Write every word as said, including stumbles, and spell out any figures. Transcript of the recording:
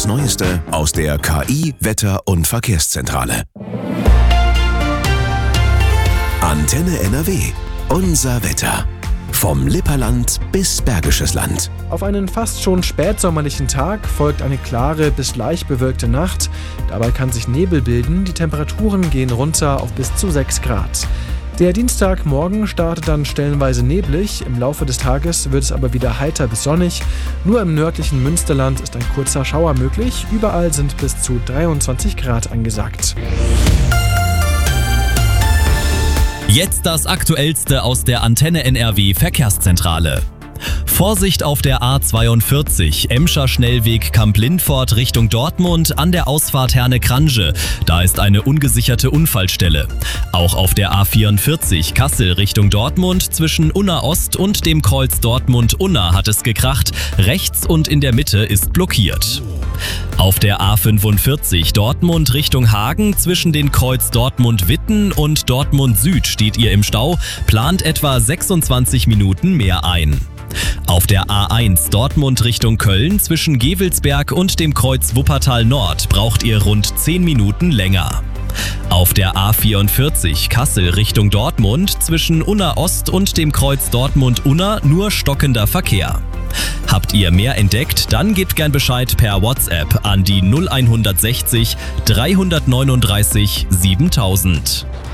Neueste aus der K I, Wetter- und Verkehrszentrale. Antenne N R W. Unser Wetter. Vom Lipperland bis Bergisches Land. Auf einen fast schon spätsommerlichen Tag folgt eine klare bis leicht bewölkte Nacht. Dabei kann sich Nebel bilden. Die Temperaturen gehen runter auf bis zu sechs Grad. Der Dienstagmorgen startet dann stellenweise neblig. Im Laufe des Tages wird es aber wieder heiter bis sonnig. Nur im nördlichen Münsterland ist ein kurzer Schauer möglich. Überall sind bis zu dreiundzwanzig Grad angesagt. Jetzt das Aktuellste aus der Antenne N R W Verkehrszentrale. Vorsicht auf der A zweiundvierzig, Emscher Schnellweg Kamp-Lindfort Richtung Dortmund an der Ausfahrt Herne-Krange. Da ist eine ungesicherte Unfallstelle. Auch auf der A vierundvierzig Kassel Richtung Dortmund zwischen Unna Ost und dem Kreuz Dortmund-Unna hat es gekracht. Rechts und in der Mitte ist blockiert. Auf der A fünfundvierzig Dortmund Richtung Hagen zwischen den Kreuz Dortmund-Witten und Dortmund Süd steht ihr im Stau, plant etwa sechsundzwanzig Minuten mehr ein. Auf der A eins Dortmund Richtung Köln zwischen Gevelsberg und dem Kreuz Wuppertal Nord braucht ihr rund zehn Minuten länger. Auf der A vierundvierzig Kassel Richtung Dortmund zwischen Unna Ost und dem Kreuz Dortmund-Unna nur stockender Verkehr. Habt ihr mehr entdeckt, dann gebt gern Bescheid per WhatsApp an die null eins sechzig dreihundertneununddreißig siebentausend.